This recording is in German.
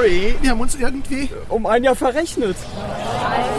Sorry. Wir haben uns irgendwie um ein Jahr verrechnet.